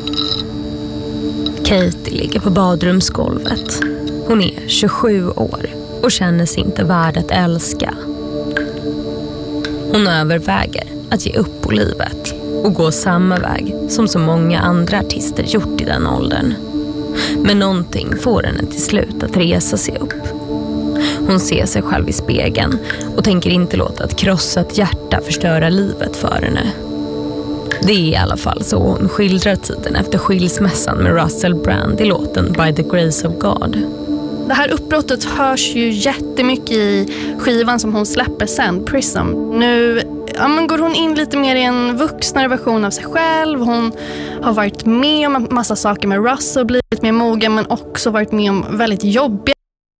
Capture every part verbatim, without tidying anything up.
Katie ligger på badrumsgolvet. Hon är tjugosju år och känner sig inte värd att älska. Hon överväger att ge upp på livet och gå samma väg som så många andra artister gjort i den åldern. Men någonting får henne till slut att resa sig upp. Hon ser sig själv i spegeln och tänker inte låta ett krossat hjärta förstöra livet för henne. Det är i alla fall så hon skildrar tiden efter skilsmässan med Russell Brand i låten By the Grace of God. Det här uppbrottet hörs ju jättemycket i skivan som hon släpper sen, Prism. Nu ja, men går hon in lite mer i en vuxnare version av sig själv. Hon har varit med om en massa saker med Russell, blivit mer mogen, men också varit med om väldigt jobbiga.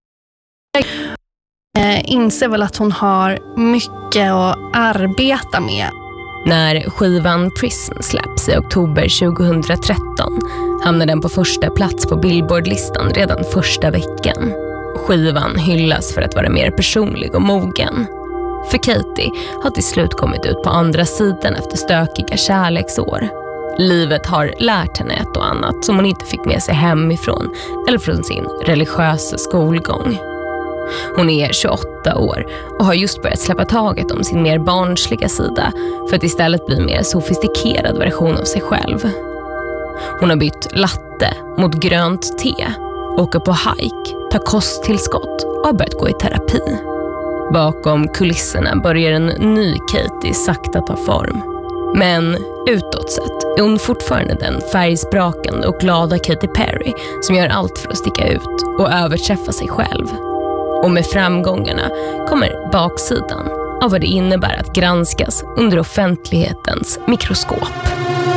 Jag inser väl att hon har mycket att arbeta med. När skivan Prism släpps i oktober tjugohundratretton hamnar den på första plats på Billboard-listan redan första veckan. Skivan hyllas för att vara mer personlig och mogen. För Katie har till slut kommit ut på andra sidan efter stökiga kärleksår. Livet har lärt henne ett och annat som hon inte fick med sig hemifrån eller från sin religiösa skolgång. Hon är tjugoåtta år och har just börjat släppa taget om sin mer barnsliga sida för att istället bli en mer sofistikerad version av sig själv. Hon har bytt latte mot grönt te, åker på hike, tar kosttillskott och har börjat gå i terapi. Bakom kulisserna börjar en ny Katie sakta ta form. Men utåt sett är hon fortfarande den färgsprakande och glada Katy Perry som gör allt för att sticka ut och överträffa sig själv. Och med framgångarna kommer baksidan av vad det innebär att granskas under offentlighetens mikroskop.